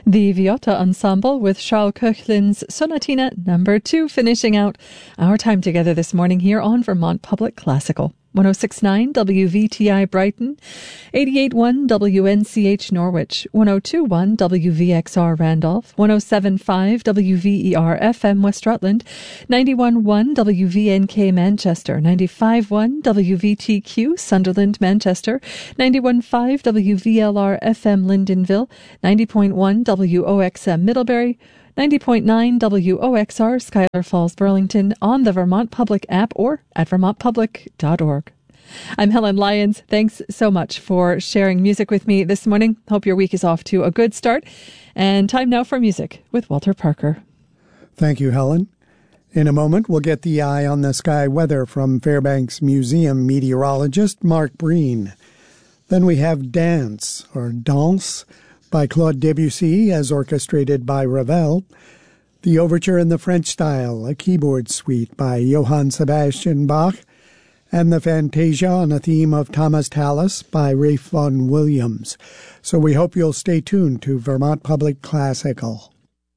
The Viotta Ensemble with Charles Koechlin's Sonatina No. 2 finishing out our time together this morning here on Vermont Public Classical. 106.9 WVTI Brighton, 88.1 WNCH Norwich, 102.1 WVXR Randolph, 107.5 WVER FM West Rutland, 91.1 WVNK Manchester, 95.1 WVTQ Sunderland Manchester, 91.5 WVLR FM Lyndonville, 90.1 WOXM Middlebury, 90.9 WOXR Schuyler Falls, Burlington, on the Vermont Public app or at vermontpublic.org. I'm Helen Lyons. Thanks so much for sharing music with me this morning. Hope your week is off to a good start. And time now for music with Walter Parker. Thank you, Helen. In a moment, we'll get the eye on the sky weather from Fairbanks Museum meteorologist Mark Breen. Then we have Dance, or Danse, by Claude Debussy as orchestrated by Ravel, the Overture in the French Style, a keyboard suite by Johann Sebastian Bach, and the Fantasia on a theme of Thomas Tallis by Ralph Vaughan Williams. So we hope you'll stay tuned to Vermont Public Classical.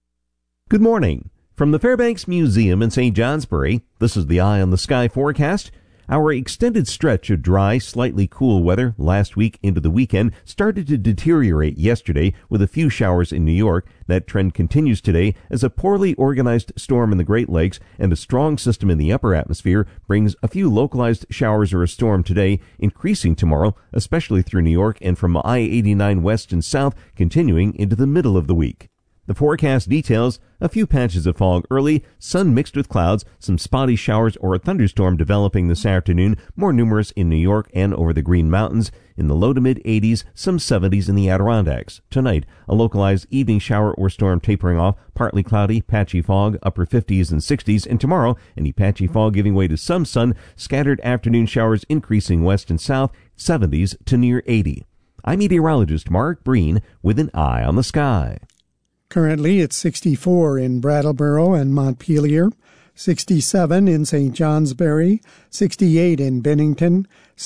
Good morning. From the Fairbanks Museum in St. Johnsbury, this is the Eye on the Sky forecast. Our extended stretch of dry, slightly cool weather last week into the weekend started to deteriorate yesterday with a few showers in New York. That trend continues today as a poorly organized storm in the Great Lakes and a strong system in the upper atmosphere brings a few localized showers or a storm today, increasing tomorrow, especially through New York and from I-89 west and south, continuing into the middle of the week. The forecast details a few patches of fog early, sun mixed with clouds, some spotty showers or a thunderstorm developing this afternoon, more numerous in New York and over the Green Mountains. In the low to mid-80s, some 70s in the Adirondacks. Tonight, a localized evening shower or storm tapering off, partly cloudy, patchy fog, upper 50s and 60s. And tomorrow, any patchy fog giving way to some sun, scattered afternoon showers increasing west and south, 70s to near 80. I'm meteorologist Mark Breen with an eye on the sky. Currently, it's 64 in Brattleboro and Montpelier, 67 in St. Johnsbury, 68 in Bennington,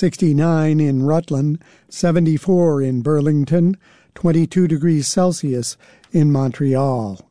69 in Rutland, 74 in Burlington, 22 degrees Celsius in Montreal.